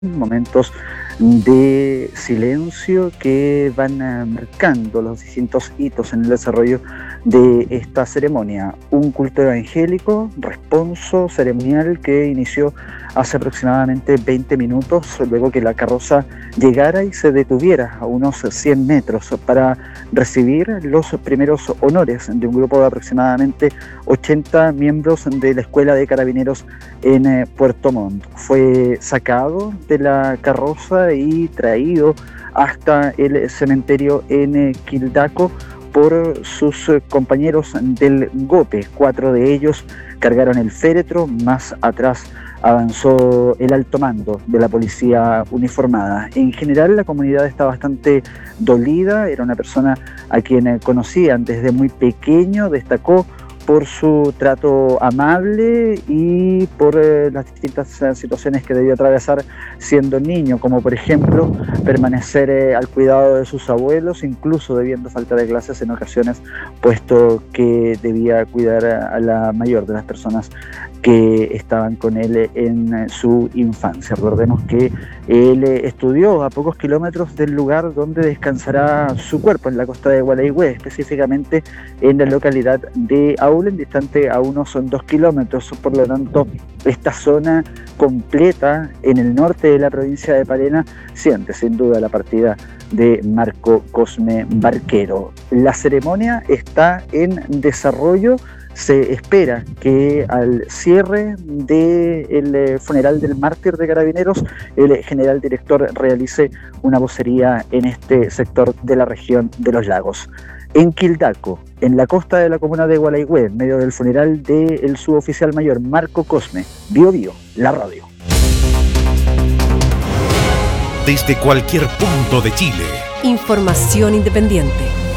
momentos de silencio que van marcando los distintos hitos en el desarrollo de esta ceremonia. Un culto evangélico, responso ceremonial que inició hace aproximadamente 20 minutos, luego que la carroza llegara y se detuviera a unos 100 metros para recibir los primeros honores de un grupo de aproximadamente 80 miembros de la Escuela de Carabineros en Puerto Montt. Fue sacado de la carroza y traído hasta el cementerio en Quildaco por sus compañeros del GOPE. 4 de ellos cargaron el féretro, más atrás avanzó el alto mando de la policía uniformada. En general la comunidad está bastante dolida, era una persona a quien conocían desde muy pequeño, destacó por su trato amable y por las distintas situaciones que debió atravesar siendo niño, como por ejemplo permanecer al cuidado de sus abuelos, incluso debiendo faltar de clases en ocasiones, puesto que debía cuidar a la mayor de las personas que estaban con él en su infancia. Recordemos que él estudió a pocos kilómetros del lugar donde descansará su cuerpo, en la costa de Gualeguay, específicamente en la localidad de Aulen, distante a unos 2 kilómetros. Por lo tanto, esta zona completa en el norte de la provincia de Palena siente sin duda la partida de Marco Cosme Barquero. La ceremonia está en desarrollo. Se espera que al cierre del funeral del mártir de Carabineros, el general director realice una vocería en este sector de la región de los lagos. En Quildaco, en la costa de la comuna de Gualeguay, en medio del funeral del suboficial mayor Marco Cosme, Bio Bio, la radio. Desde cualquier punto de Chile. Información independiente.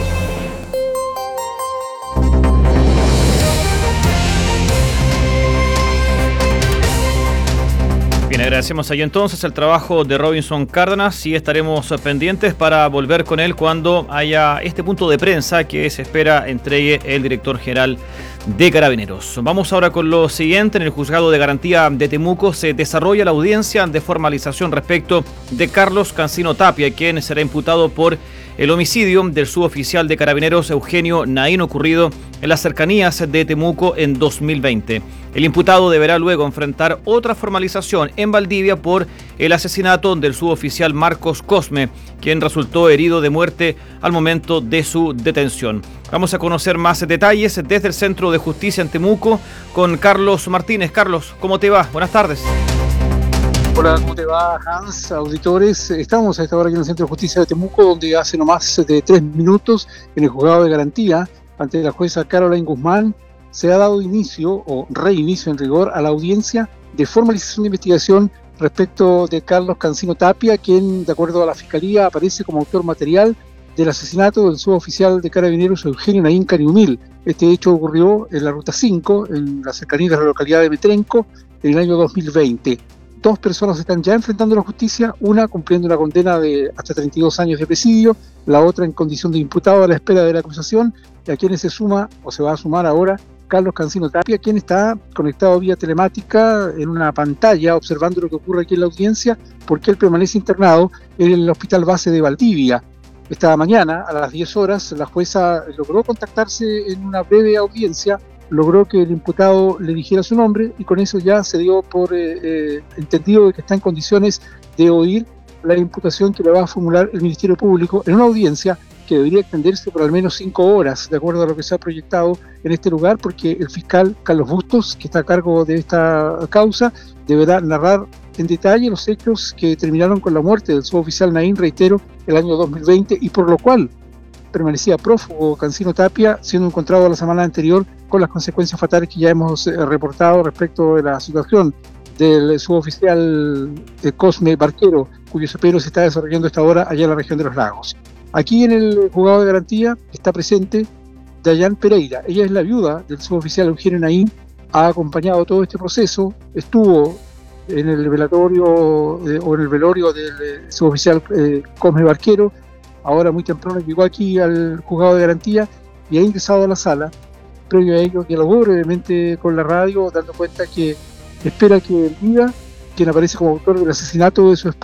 Bien, agradecemos ahí entonces el trabajo de Robinson Cárdenas y estaremos pendientes para volver con él cuando haya este punto de prensa que se espera entregue el director general de Carabineros. Vamos ahora con lo siguiente. En el Juzgado de Garantía de Temuco se desarrolla la audiencia de formalización respecto de Carlos Cancino Tapia, quien será imputado por el homicidio del suboficial de Carabineros Eugenio Naín ocurrido en las cercanías de Temuco en 2020. El imputado deberá luego enfrentar otra formalización en Valdivia por el asesinato del suboficial Marcos Cosme, quien resultó herido de muerte al momento de su detención. Vamos a conocer más detalles desde el Centro de Justicia en Temuco con Carlos Martínez. Carlos, ¿cómo te va? Buenas tardes. Hola, ¿cómo te va, Hans? Auditores, estamos a esta hora aquí en el Centro de Justicia de Temuco, donde hace no más de 3 minutos, en el Juzgado de Garantía, ante la jueza Caroline Guzmán, se ha dado inicio, o reinicio en rigor, a la audiencia de formalización de investigación respecto de Carlos Cancino Tapia, quien, de acuerdo a la Fiscalía, aparece como autor material del asesinato del suboficial de Carabineros Eugenio Naín Cariumil. Este hecho ocurrió en la Ruta 5, en la cercanía de la localidad de Metrenco, en el año 2020. 2 personas están ya enfrentando la justicia, una cumpliendo una condena de hasta 32 años de presidio, la otra en condición de imputado a la espera de la acusación, y a quienes se suma, o se va a sumar ahora, Carlos Cancino Tapia, quien está conectado vía telemática en una pantalla observando lo que ocurre aquí en la audiencia, porque él permanece internado en el Hospital Base de Valdivia. Esta mañana, a las 10 horas, la jueza logró contactarse en una breve audiencia, logró que el imputado le dijera su nombre y con eso ya se dio por entendido de que está en condiciones de oír la imputación que le va a formular el Ministerio Público en una audiencia que debería extenderse por al menos 5 horas, de acuerdo a lo que se ha proyectado en este lugar, porque el fiscal Carlos Bustos, que está a cargo de esta causa, deberá narrar en detalle los hechos que terminaron con la muerte del suboficial Naín, reitero, el año 2020, y por lo cual permanecía prófugo Cancino Tapia, siendo encontrado la semana anterior con las consecuencias fatales que ya hemos reportado respecto de la situación del suboficial Cosme Barquero, cuyo sepelio se está desarrollando a esta hora allá en la región de los lagos. Aquí en el Juzgado de Garantía está presente Dayan Pereira. Ella es la viuda del suboficial Eugenio Naín, ha acompañado todo este proceso, estuvo en el velatorio o en el velorio del suboficial Cosme Barquero. Ahora muy temprano llegó aquí al Juzgado de Garantía y ha ingresado a la sala. Previo a ello dialogó brevemente con la radio, dando cuenta que espera que el día quien aparece como autor del asesinato de su esposa